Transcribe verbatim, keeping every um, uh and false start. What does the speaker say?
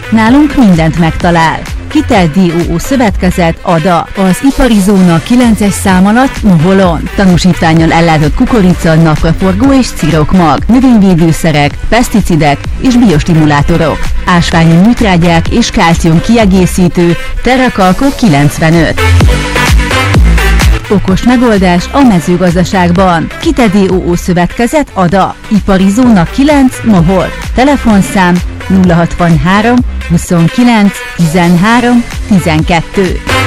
Nálunk mindent megtalál. Kitel dé o o Szövetkezet, Ada, az Ipari Zóna kilences szám alatt Moholon. Tanúsítvánnyal ellátott kukorica, napraforgó és cirokmag, növényvédőszerek, peszticidek és biostimulátorok, ásványi műtrágyák és kálcium kiegészítő, Terrakalko kilencvenöt. Okos megoldás a mezőgazdaságban. Kitel dé o o Szövetkezet, Ada, Ipari Zóna kilenc, Mohol. Telefonszám nulla hatvanhárom huszonkilenc tizenhárom tizenkettő.